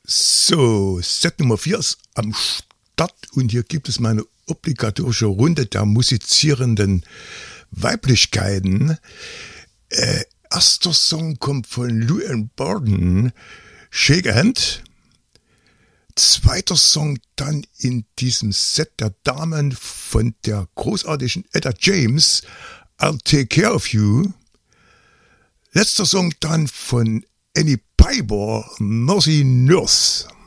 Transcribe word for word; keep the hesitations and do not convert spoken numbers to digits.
So, Set Nummer vier ist am Start und hier gibt es meine obligatorische Runde der musizierenden Weiblichkeiten. Äh, erster Song kommt von Lou Anne Borden, Shake a Hand. Zweiter Song dann in diesem Set der Damen von der großartigen Etta James, I'll Take Care of You. Letzter Song dann von Annie Piper, Nosy Nurse.